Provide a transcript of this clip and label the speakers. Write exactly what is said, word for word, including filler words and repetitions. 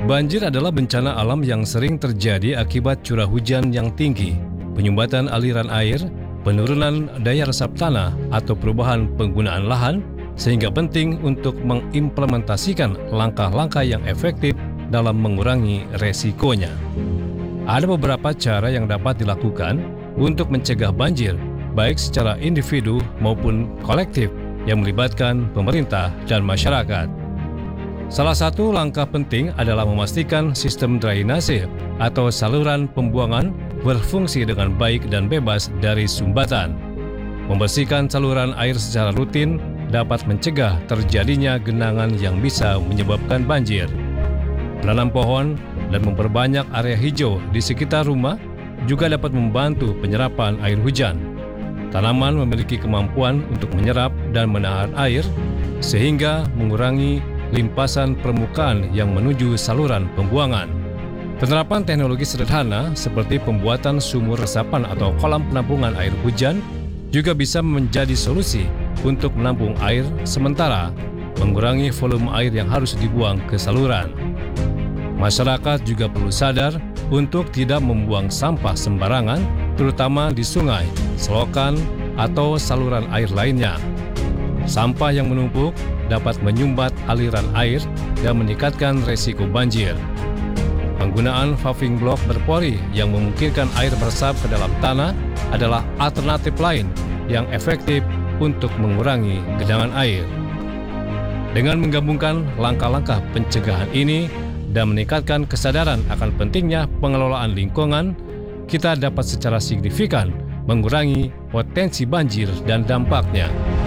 Speaker 1: Banjir adalah bencana alam yang sering terjadi akibat curah hujan yang tinggi, penyumbatan aliran air, penurunan daya resap tanah, atau perubahan penggunaan lahan, sehingga penting untuk mengimplementasikan langkah-langkah yang efektif dalam mengurangi resikonya. Ada beberapa cara yang dapat dilakukan untuk mencegah banjir, baik secara individu maupun kolektif yang melibatkan pemerintah dan masyarakat. Salah satu langkah penting adalah memastikan sistem drainase atau saluran pembuangan berfungsi dengan baik dan bebas dari sumbatan. Membersihkan saluran air secara rutin dapat mencegah terjadinya genangan yang bisa menyebabkan banjir. Menanam pohon dan memperbanyak area hijau di sekitar rumah juga dapat membantu penyerapan air hujan. Tanaman memiliki kemampuan untuk menyerap dan menahan air, sehingga mengurangi limpasan permukaan yang menuju saluran pembuangan. Penerapan teknologi sederhana seperti pembuatan sumur resapan atau kolam penampungan air hujan juga bisa menjadi solusi untuk menampung air sementara mengurangi volume air yang harus dibuang ke saluran. Masyarakat juga perlu sadar untuk tidak membuang sampah sembarangan, terutama di sungai, selokan, atau saluran air lainnya. Sampah yang menumpuk dapat menyumbat aliran air dan meningkatkan resiko banjir. Penggunaan paving block berpori yang memungkinkan air meresap ke dalam tanah adalah alternatif lain yang efektif untuk mengurangi genangan air. Dengan menggabungkan langkah-langkah pencegahan ini dan meningkatkan kesadaran akan pentingnya pengelolaan lingkungan, kita dapat secara signifikan mengurangi potensi banjir dan dampaknya.